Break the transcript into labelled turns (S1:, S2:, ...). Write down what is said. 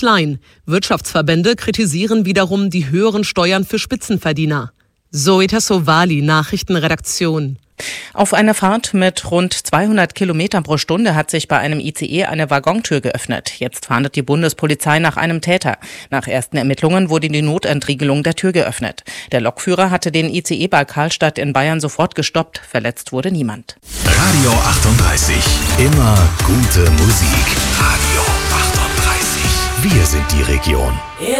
S1: klein. Wirtschaftsverbände kritisieren wiederum die höheren Steuern für Spitzenverdiener. Zoe Tassovali, Nachrichtenredaktion.
S2: Auf einer Fahrt mit rund 200 Kilometern pro Stunde hat sich bei einem ICE eine Waggontür geöffnet. Jetzt fahndet die Bundespolizei nach einem Täter. Nach ersten Ermittlungen wurde die Notentriegelung der Tür geöffnet. Der Lokführer hatte den ICE bei Karlstadt in Bayern sofort gestoppt. Verletzt wurde niemand.
S3: Radio 38. Immer gute Musik. Radio 38. Wir sind die Region.